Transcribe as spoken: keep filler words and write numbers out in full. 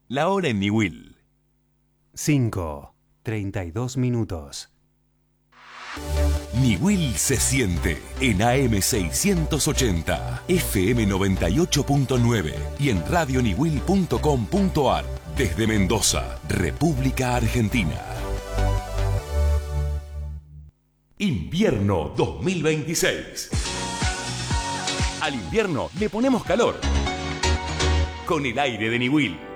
La hora en Niwil. cinco, treinta y dos minutos. Niwil se siente en A M seiscientos ochenta, F M noventa y ocho punto nueve y en radio niwil punto com punto ar desde Mendoza, República Argentina. Invierno dos mil veintiséis. Al invierno le ponemos calor con el aire de Niwil.